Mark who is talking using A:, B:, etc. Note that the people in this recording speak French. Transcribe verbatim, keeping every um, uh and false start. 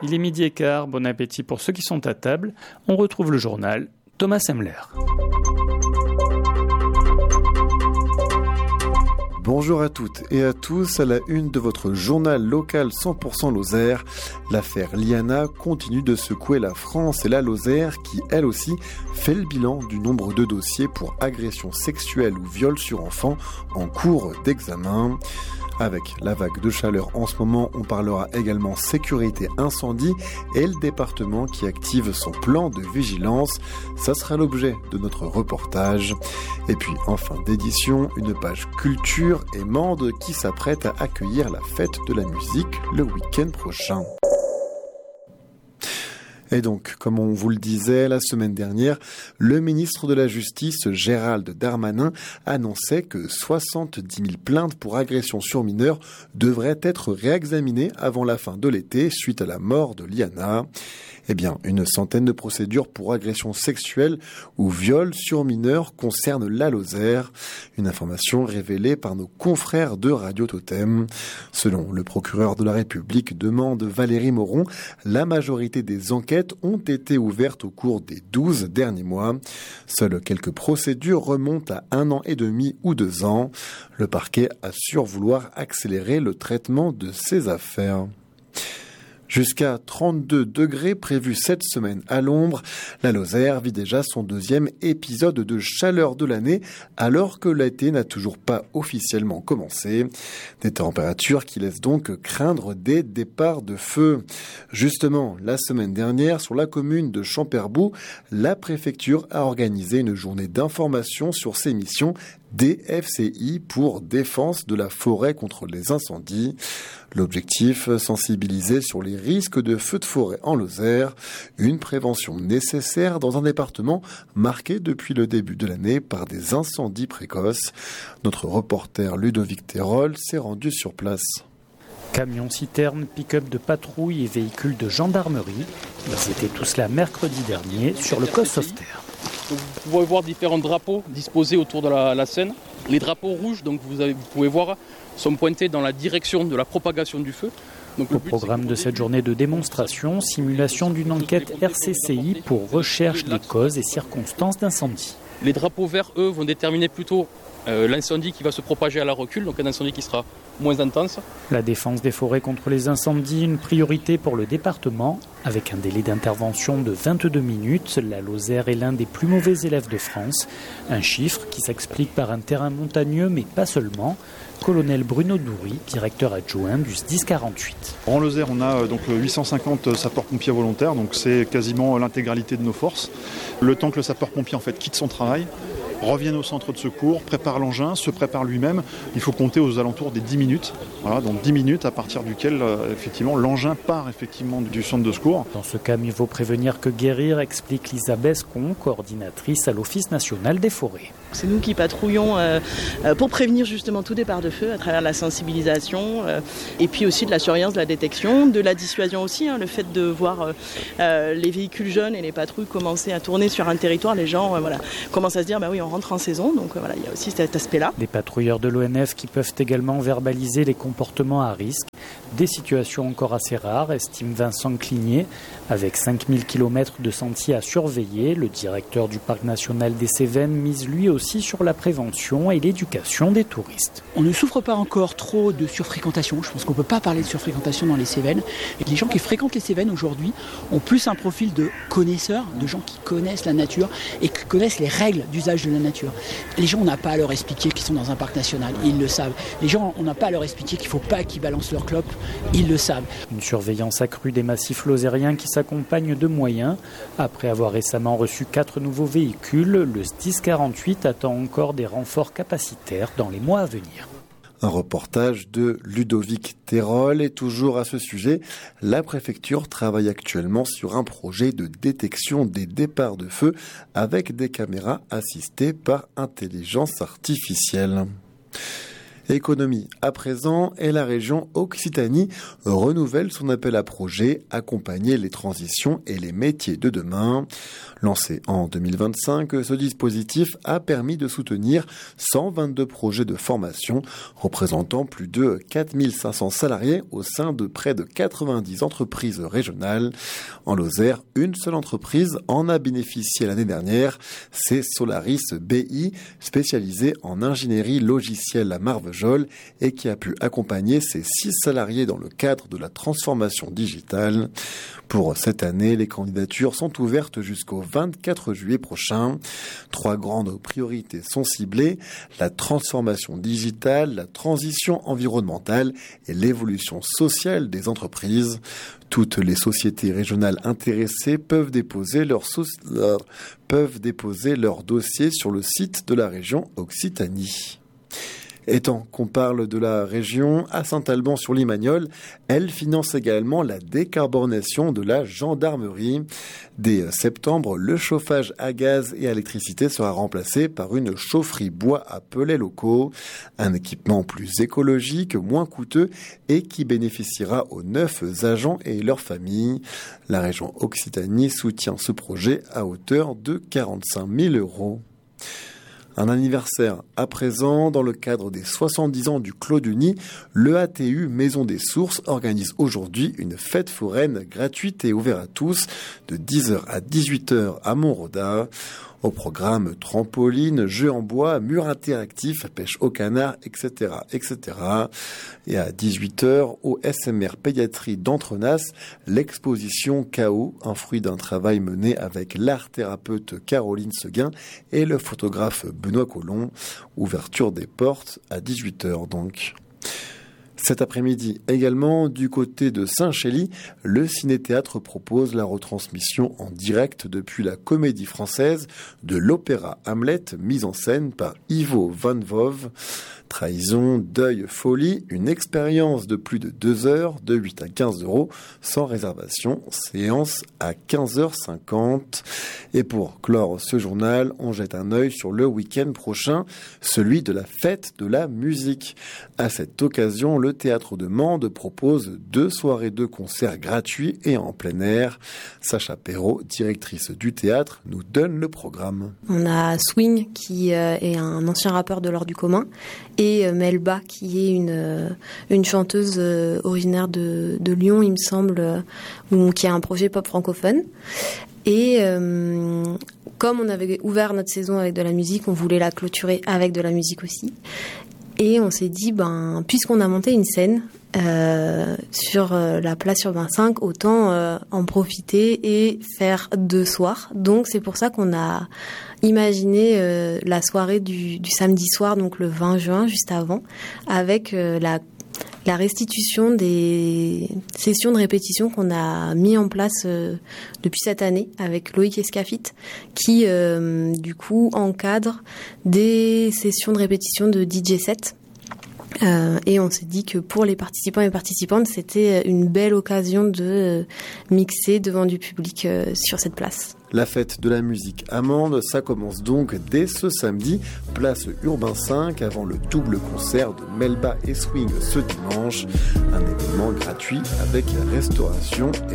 A: Il est midi et quart, bon appétit pour ceux qui sont à table. On retrouve le journal, Thomas Semler.
B: Bonjour à toutes et à tous, à la une de votre journal local cent pour cent Lozère. L'affaire Liana continue de secouer la France et la Lozère qui, elle aussi, fait le bilan du nombre de dossiers pour agression sexuelle ou viol sur enfants en cours d'examen. Avec la vague de chaleur en ce moment, on parlera également sécurité incendie et le département qui active son plan de vigilance. Ça sera l'objet de notre reportage. Et puis, en fin d'édition, une page culture et Mende qui s'apprête à accueillir la fête de la musique le week-end prochain. Et donc, comme on vous le disait la semaine dernière, le ministre de la Justice, Gérald Darmanin, annonçait que soixante-dix mille plaintes pour agression sur mineurs devraient être réexaminées avant la fin de l'été suite à la mort de Liana. Eh bien, une centaine de procédures pour agression sexuelle ou viol sur mineurs concernent la Lozère. Une information révélée par nos confrères de Radio Totem. Selon le procureur de la République, demande Valérie Moron, la majorité des enquêtes ont été ouvertes au cours des douze derniers mois. Seules quelques procédures remontent à un an et demi ou deux ans. Le parquet assure vouloir accélérer le traitement de ces affaires. Jusqu'à trente-deux degrés prévus cette semaine à l'ombre, la Lozère vit déjà son deuxième épisode de chaleur de l'année alors que l'été n'a toujours pas officiellement commencé. Des températures qui laissent donc craindre des départs de feu. Justement, la semaine dernière, sur la commune de Champerbou, la préfecture a organisé une journée d'information sur ses missions D F C I pour défense de la forêt contre les incendies. L'objectif, sensibiliser sur les risques de feux de forêt en Lozère, une prévention nécessaire dans un département marqué depuis le début de l'année par des incendies précoces. Notre reporter Ludovic Terol s'est rendu sur place.
A: Camions, citernes, pick-up de patrouille et véhicules de gendarmerie, ils étaient tous là mercredi dernier sur le Cos Sauveterre.
C: Donc vous pouvez voir différents drapeaux disposés autour de la, la Seine. Les drapeaux rouges, donc vous, avez, vous pouvez voir, sont pointés dans la direction de la propagation du feu. Donc,
A: Au programme de cette journée de démonstration, simulation d'une enquête R C C I pour recherche des causes et circonstances d'incendie.
C: Les drapeaux verts, eux, vont déterminer plutôt euh, l'incendie qui va se propager à la recul, donc un incendie qui sera moins intense.
A: La défense des forêts contre les incendies, une priorité pour le département. Avec un délai d'intervention de vingt-deux minutes, la Lozère est l'un des plus mauvais élèves de France. Un chiffre qui s'explique par un terrain montagneux, mais pas seulement. Colonel Bruno Doury, directeur adjoint du S D I S quarante-huit.
D: En Lozère, on a donc huit cent cinquante sapeurs-pompiers volontaires, donc c'est quasiment l'intégralité de nos forces. Le temps que le sapeur-pompier en fait quitte son travail, revienne au centre de secours, prépare l'engin, se prépare lui-même, il faut compter aux alentours des dix minutes. Voilà, donc dix minutes à partir duquel euh, effectivement l'engin part effectivement du centre de secours.
A: Dans ce cas, mieux vaut prévenir que guérir, explique Lisa Bescon, coordinatrice à l'Office national des forêts.
E: C'est nous qui patrouillons euh, pour prévenir justement tout départ de feu à travers la sensibilisation euh, et puis aussi de la surveillance, de la détection, de la dissuasion aussi. Hein, le fait de voir euh, les véhicules jeunes et les patrouilles commencer à tourner sur un territoire, les gens euh, voilà, commencent à se dire bah oui, on rentre en saison, donc euh, voilà, il y a aussi cet aspect-là.
A: Des patrouilleurs de l'O N F qui peuvent également verbaliser les comportements à risque. Des situations encore assez rares, estime Vincent Cligné. Avec cinq mille kilomètres de sentiers à surveiller, le directeur du Parc national des Cévennes mise lui aussi sur la prévention et l'éducation des touristes.
F: On ne souffre pas encore trop de surfréquentation. Je pense qu'on ne peut pas parler de surfréquentation dans les Cévennes. Et les gens qui fréquentent les Cévennes aujourd'hui ont plus un profil de connaisseurs, de gens qui connaissent la nature et qui connaissent les règles d'usage de la nature. Les gens, on n'a pas à leur expliquer qu'ils sont dans un parc national, ils le savent. Les gens, on n'a pas à leur expliquer qu'il ne faut pas qu'ils balancent leur clope, ils le savent.
A: Une surveillance accrue des massifs lozériens qui s'accompagne de moyens. Après avoir récemment reçu quatre nouveaux véhicules, le S D I S quarante-huit attend encore des renforts capacitaires dans les mois à venir.
B: Un reportage de Ludovic Terol. Et toujours à ce sujet, la préfecture travaille actuellement sur un projet de détection des départs de feu avec des caméras assistées par intelligence artificielle. Économie à présent, et la région Occitanie renouvelle son appel à projet Accompagner les transitions et les métiers de demain. Lancé en deux mille vingt-cinq, ce dispositif a permis de soutenir cent vingt-deux projets de formation représentant plus de quatre mille cinq cents salariés au sein de près de quatre-vingt-dix entreprises régionales. En Lozère, une seule entreprise en a bénéficié l'année dernière, c'est Solaris B I, spécialisée en ingénierie logicielle à Marvejols et qui a pu accompagner ses six salariés dans le cadre de la transformation digitale. Pour cette année, les candidatures sont ouvertes jusqu'au vingt-quatre juillet prochain. Trois grandes priorités sont ciblées: la transformation digitale, la transition environnementale et l'évolution sociale des entreprises. Toutes les sociétés régionales intéressées peuvent déposer leur, so- leur, peuvent déposer leur dossier sur le site de la région Occitanie. Et tant qu'on parle de la région, à Saint-Alban-sur-Limagnole, elle finance également la décarbonation de la gendarmerie. Dès septembre, le chauffage à gaz et à électricité sera remplacé par une chaufferie bois à pellets locaux. Un équipement plus écologique, moins coûteux et qui bénéficiera aux neuf agents et leurs familles. La région Occitanie soutient ce projet à hauteur de quarante-cinq mille euros. Un anniversaire à présent, dans le cadre des soixante-dix ans du Clos du Nid, le A T U Maison des Sources organise aujourd'hui une fête foraine gratuite et ouverte à tous de dix heures à dix-huit heures à Montroda. Au programme trampoline, jeux en bois, murs interactifs, pêche au canard, et cetera, et cetera. Et à dix-huit heures, au S M R Pédiatrie d'Entrenas, l'exposition K O, un fruit d'un travail mené avec l'art-thérapeute Caroline Seguin et le photographe Benoît Collomb. Ouverture des portes à dix-huit heures donc. Cet après-midi également, du côté de Saint-Chély, le Ciné-Théâtre propose la retransmission en direct depuis la Comédie Française de l'opéra Hamlet, mise en scène par Ivo Van Vove. Trahison, deuil, folie, une expérience de plus de deux heures, de huit à quinze euros, sans réservation, séance à quinze heures cinquante. Et pour clore ce journal, on jette un œil sur le week-end prochain, celui de la fête de la musique. À cette occasion, le Théâtre de Mende propose deux soirées de concerts gratuits et en plein air. Sacha Perrault, directrice du théâtre, nous donne le programme.
G: On a Swing, qui est un ancien rappeur de l'Ordre du commun, et Melba, qui est une, une chanteuse originaire de, de Lyon, il me semble, ou qui a un projet pop francophone. Et euh, comme on avait ouvert notre saison avec de la musique, on voulait la clôturer avec de la musique aussi. Et on s'est dit, ben, puisqu'on a monté une scène euh, sur euh, la place Urbain cinq, autant euh, en profiter et faire deux soirs. Donc c'est pour ça qu'on a imaginé euh, la soirée du, du samedi soir, donc le vingt juin, juste avant, avec euh, la la restitution des sessions de répétition qu'on a mis en place euh, depuis cette année avec Loïc Escafite, qui euh, du coup encadre des sessions de répétition de D J set. Euh, et on s'est dit que pour les participants et participantes, c'était une belle occasion de euh, mixer devant du public euh, sur cette place.
B: La fête de la musique à Mende, ça commence donc dès ce samedi, place Urbain cinq, avant le double concert de Melba et Swing ce dimanche. Un événement gratuit avec restauration et